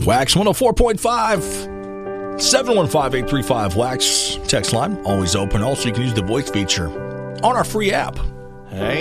Wax 104.5. 715-835-WAX. Text line, always open. Also, you can use the voice feature on our free app. Hey.